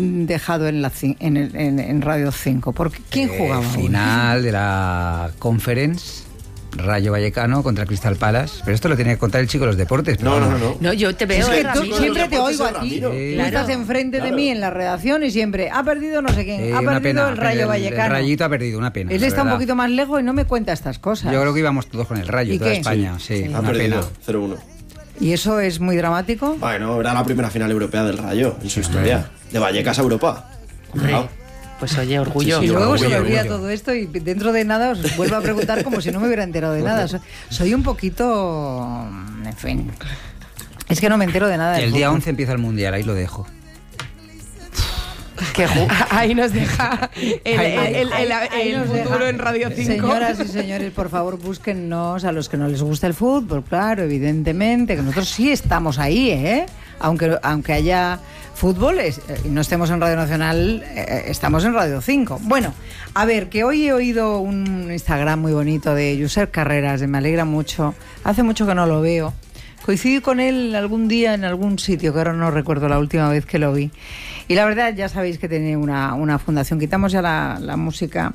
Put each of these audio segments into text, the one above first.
dejado en Radio 5? Porque ¿quién jugaba? Final de la Conference, Rayo Vallecano contra Crystal Palace. Pero esto lo tenía que contar el chico de los deportes. No, yo te veo. Siempre te oigo a ti. Tú estás enfrente de mí en la redacción y siempre ha perdido no sé quién. Ha perdido el Rayo Vallecano. El Rayito ha perdido, una pena. Él está un poquito más lejos y no me cuenta estas cosas. Yo creo que íbamos todos con el Rayo, toda España. Sí, ha una perdido, pena. 0-1. ¿Y eso es muy dramático? Bueno, era la primera final europea del Rayo en su historia. De Vallecas a Europa. Pues oye, orgullo. Y luego se me olvida todo esto y dentro de nada os vuelvo a preguntar como si no me hubiera enterado de nada. Soy un poquito... En fin. Es que no me entero de nada. El día 11 empieza el Mundial, ahí lo dejo. Ahí nos deja el futuro en Radio 5. Señoras y señores, por favor, búsquennos a los que no les gusta el fútbol, claro, evidentemente, que nosotros sí estamos ahí, aunque haya fútbol y no estemos en Radio Nacional, estamos en Radio 5. Bueno, a ver, que hoy he oído un Instagram muy bonito de Josep Carreras, me alegra mucho, hace mucho que no lo veo. Coincidí con él algún día en algún sitio, que ahora no recuerdo la última vez que lo vi. Y la verdad, ya sabéis que tiene una fundación. Quitamos ya la música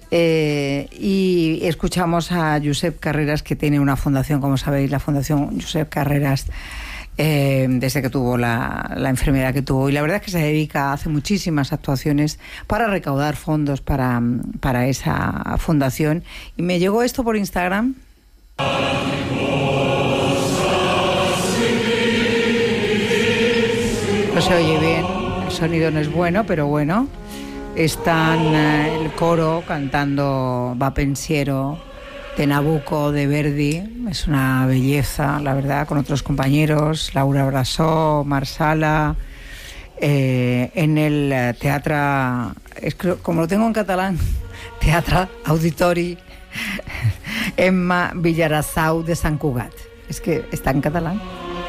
y escuchamos a Josep Carreras, que tiene una fundación, como sabéis, la Fundación Josep Carreras, desde que tuvo la enfermedad que tuvo. Y la verdad es que se dedica, hace muchísimas actuaciones para recaudar fondos para esa fundación. Y me llegó esto por Instagram. No se oye bien, el sonido no es bueno, pero bueno. Están el coro cantando Va Pensiero de Nabucco, de Verdi. Es una belleza, la verdad, con otros compañeros, Laura Brasó, Marsala, en el teatro, como lo tengo en catalán, Teatre Auditori Emma Villarasau de Sant Cugat. Es que está en catalán.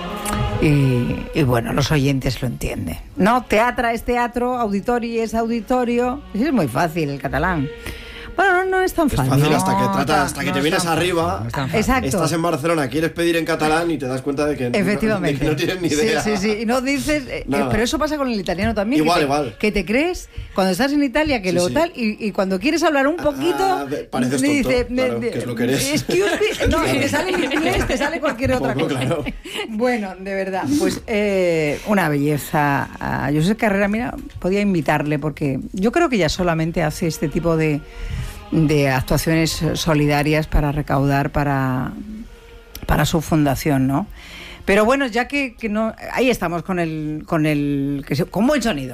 Y bueno, los oyentes lo entienden. No, teatra es teatro, auditori es auditorio. Es muy fácil el catalán. Bueno, no es tan fácil. Es fácil hasta que te vienes arriba. Exacto. Estás en Barcelona, quieres pedir en catalán y te das cuenta de que efectivamente no tienes ni idea. Sí. Y no dices... pero eso pasa con el italiano también. Igual. Que te crees cuando estás en Italia que lo tal y cuando quieres hablar un poquito... pareces tonto, dice, claro, que es lo que eres. Excuse me. No, te sale en inglés, te sale cualquier otra cosa. Claro. Bueno, de verdad, pues una belleza. A Josep Carrera, mira, podía invitarle porque yo creo que ya solamente hace este tipo de actuaciones solidarias para recaudar para su fundación, ¿no? Pero bueno, ya que no, ahí estamos con buen sonido.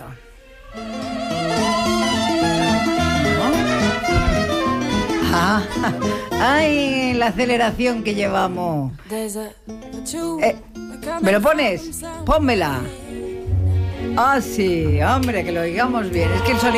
¡Ay! La aceleración que llevamos. ¿Me lo pones? Pónmela. Ah, sí, hombre, que lo oigamos bien. Es que el sonido